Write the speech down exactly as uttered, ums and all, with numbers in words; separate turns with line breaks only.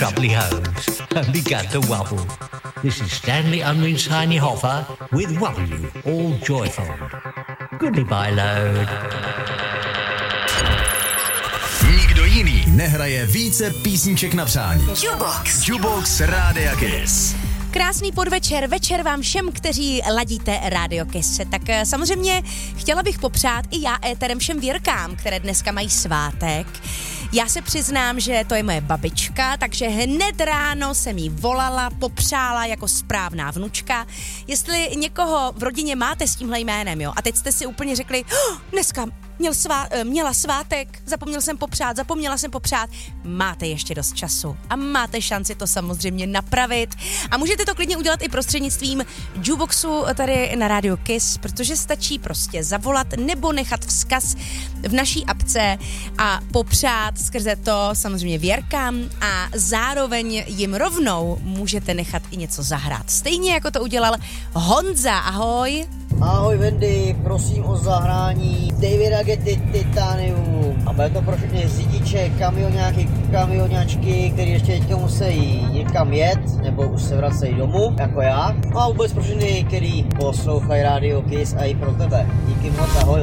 Bubbly hose and began to wobble. This is Stanley Unwin's Tiny Hopper with Wobble You, all joyful. Goodbye, load.
Nikdo jiný nehraje více písniček na přání.
Jukebox.
Jukebox Rádia Kiss.
Krásný podvečer, večer vám všem, kteří ladíte Rádio Kiss. Tak samozřejmě chtěla bych popřát i já éterem všem Věrkám, které dneska mají svátek. Já se přiznám, že to je moje babička, takže hned ráno jsem jí volala, popřála jako správná vnučka. Jestli někoho v rodině máte s tímhle jménem, jo, a teď jste si úplně řekli, oh, dneska měl svá, měla svátek, zapomněl jsem popřát, zapomněla jsem popřát, máte ještě dost času a máte šanci to samozřejmě napravit. A můžete to klidně udělat i prostřednictvím Jukeboxu tady na Radio Kiss, protože stačí prostě zavolat nebo nechat vzkaz v naší apce a popřát skrze to samozřejmě Věrkám a zároveň jim rovnou můžete nechat i něco zahrát. Stejně jako to udělal Honza, ahoj.
Ahoj Wendy, prosím o zahrání Davida Getty Titanium. A bude to pro všechny řidiče, kamionáky, kamionáčky, kteří ještě teďka musí někam jet, nebo už se vracejí domů, jako já. A vůbec pro všechny, kteří poslouchají Radio Kiss a i pro tebe. Díky moc, ahoj.